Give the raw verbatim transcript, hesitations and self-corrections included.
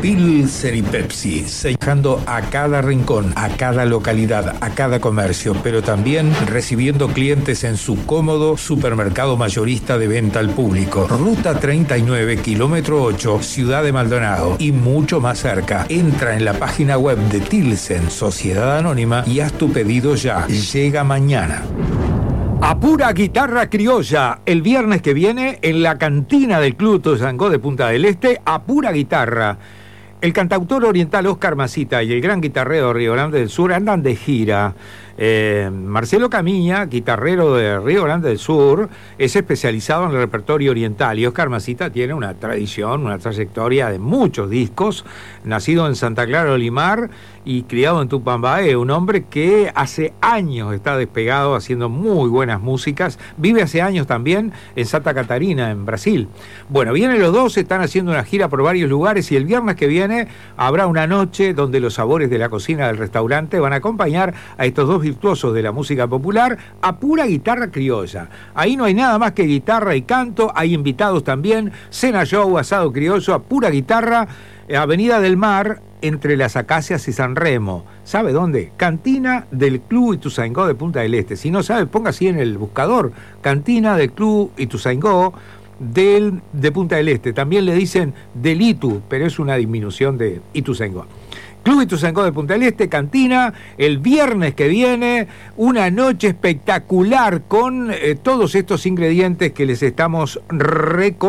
Pilsen y Pepsi, dejando a cada rincón, a cada localidad, a cada comercio, pero también recibiendo clientes en su cómodo supermercado mayorista de venta al público. Ruta treinta y nueve, kilómetro ocho, Ciudad de Maldonado y mucho más cerca. Entra en la página web de Tilsen, Sociedad Anónima, y haz tu pedido ya. Llega mañana. A pura guitarra criolla, el viernes que viene en la cantina del Club Ituzaingó de Punta del Este, a pura guitarra. El cantautor oriental Oscar Masita y el gran guitarrero de Río Grande del Sur andan de gira. Eh, Marcelo Camiña, guitarrero de Río Grande del Sur, es especializado en el repertorio oriental, y Oscar Masita tiene una tradición, una trayectoria de muchos discos, nacido en Santa Clara de Olimar y criado en Tupambaé, un hombre que hace años está despegado haciendo muy buenas músicas, vive hace años también en Santa Catarina, en Brasil. Bueno, vienen los dos, están haciendo una gira por varios lugares, y el viernes que viene habrá una noche donde los sabores de la cocina del restaurante van a acompañar a estos dos virtuosos de la música popular a pura guitarra criolla. Ahí no hay nada más que guitarra y canto, hay invitados también, cena show, asado criollo, a pura guitarra, Avenida del Mar, entre Las Acacias y San Remo. ¿Sabe dónde? Cantina del Club Ituzaingó de Punta del Este. Si no sabe, ponga así en el buscador, Cantina del Club Ituzaingó del, de Punta del Este. También le dicen del Itu, pero es una disminución de Ituzaingó. Club Ituzaingó de Punta del Este, cantina, el viernes que viene, una noche espectacular con eh, todos estos ingredientes que les estamos recomendando.